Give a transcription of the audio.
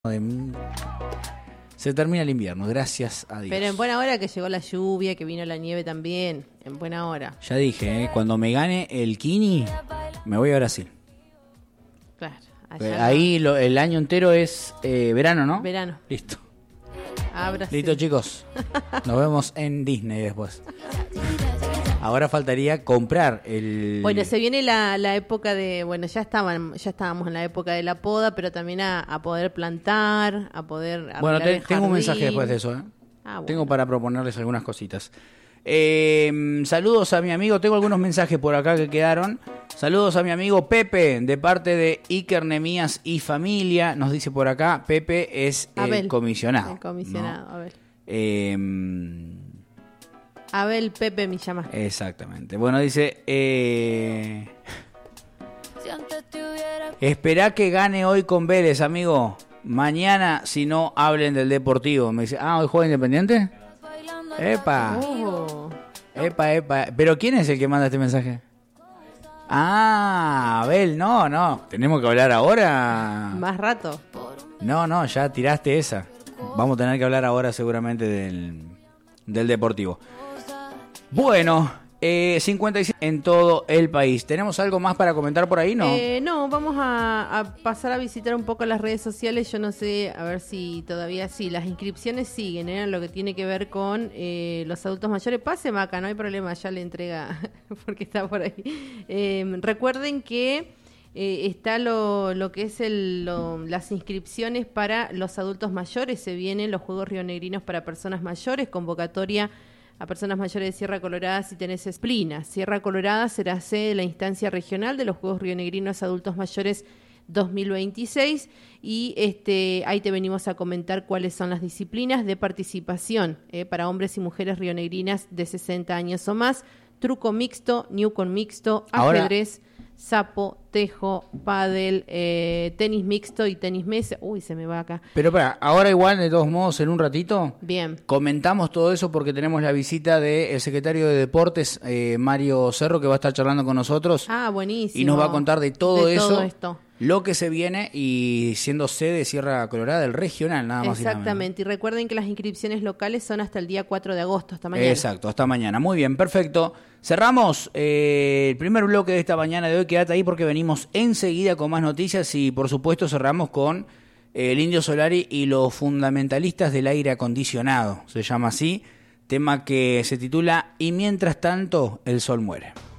Se termina el invierno, gracias a Dios. Pero en buena hora que llegó la lluvia, que vino la nieve también, en buena hora. Ya dije, cuando me gane el Kini, me voy a Brasil. Claro. Ahí el año entero es verano, ¿no? Verano. Listo. Brasil. Listo, chicos. Nos vemos en Disney después. Ahora faltaría comprar el... Bueno, se viene la época de... Bueno, ya estábamos en la época de la poda, pero también a poder plantar, a poder... Bueno, tengo un jardín. mensaje después de eso, ¿eh? Bueno. Tengo para proponerles algunas cositas. Saludos a mi amigo, tengo algunos mensajes por acá que quedaron. Saludos a mi amigo Pepe, de parte de Iker Nemías y familia. Nos dice por acá, Pepe es el comisionado. El comisionado, ¿no? Abel. Eh... Abel Pepe me llama. Exactamente. Bueno, dice... Esperá que gane hoy con Vélez, amigo. Mañana, si no, hablen del Deportivo. Me dice, ¿hoy juega Independiente? ¡Epa! ¡Epa! ¿Pero quién es el que manda este mensaje? Abel, no. ¿Tenemos que hablar ahora? ¿Más rato? No, ya tiraste esa. Vamos a tener que hablar ahora seguramente del Deportivo. Bueno, 56 en todo el país. ¿Tenemos algo más para comentar por ahí, no? No, vamos a pasar a visitar un poco las redes sociales. Yo no sé, a ver si todavía sí. Las inscripciones siguen, lo que tiene que ver con los adultos mayores. Pase, Maca, no hay problema, ya le entrega porque está por ahí. Recuerden que está lo que es las inscripciones para los adultos mayores. Se vienen los Juegos Rionegrinos para personas mayores, convocatoria a personas mayores de Sierra Colorada si tenés esplina. Sierra Colorada será sede de la instancia regional de los Juegos Rionegrinos Adultos Mayores 2026 y ahí te venimos a comentar cuáles son las disciplinas de participación para hombres y mujeres rionegrinas de 60 años o más, truco mixto, newcon mixto, ajedrez, sapo, tejo, pádel, tenis mixto y tenis mesa. Uy, se me va acá. Pero ahora igual, de todos modos, en un ratito, bien, comentamos todo eso porque tenemos la visita del secretario de Deportes, Mario Cerro, que va a estar charlando con nosotros. Buenísimo. Y nos va a contar de todo todo esto. Lo que se viene y siendo sede Sierra Colorada del regional, nada más. Exactamente, y recuerden que las inscripciones locales son hasta el día 4 de agosto, hasta mañana. Exacto, hasta mañana. Muy bien, perfecto. Cerramos el primer bloque de esta mañana de hoy. Quédate ahí porque venimos enseguida con más noticias y por supuesto cerramos con el Indio Solari y los fundamentalistas del aire acondicionado. Se llama así, tema que se titula Y mientras tanto el sol muere.